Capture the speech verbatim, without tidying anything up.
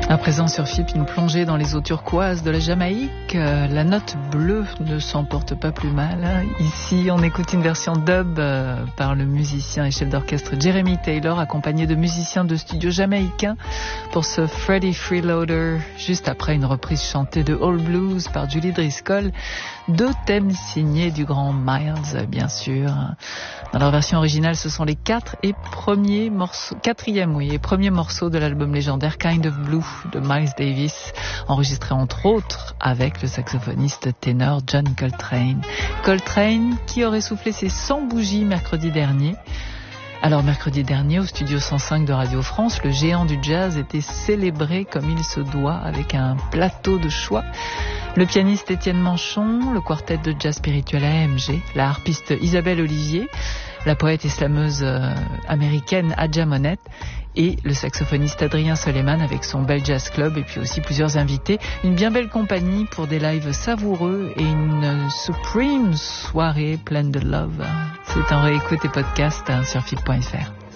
À présent sur F I P, une plongée dans les eaux turquoises de la Jamaïque. La note bleue ne s'emporte pas plus mal. Ici, on écoute une version dub par le musicien et chef d'orchestre Jeremy Taylor, accompagné de musiciens de studio jamaïcains pour ce Freddie Freeloader, juste après une reprise chantée de All Blues par Julie Driscoll. Deux thèmes signés du grand Miles, bien sûr. Dans leur version originale, ce sont les quatre et premiers morceaux, quatrième, oui, et premiers morceaux de l'album légendaire Kind of Blue de Miles Davis, enregistré entre autres avec le saxophoniste ténor John Coltrane. Coltrane qui aurait soufflé ses cent bougies mercredi dernier. Alors mercredi dernier, au studio cent cinq de Radio France, le géant du jazz était célébré comme il se doit avec un plateau de choix. Le pianiste Étienne Manchon, le quartet de jazz spirituel A M G, la harpiste Isabelle Olivier, la poète et slameuse euh, américaine Adja Monette et le saxophoniste Adrien Soleiman avec son Bel Jazz Club, et puis aussi plusieurs invités. Une bien belle compagnie pour des lives savoureux et une supreme soirée pleine de love. C'est en réécoute et podcast hein, sur F I P point F R.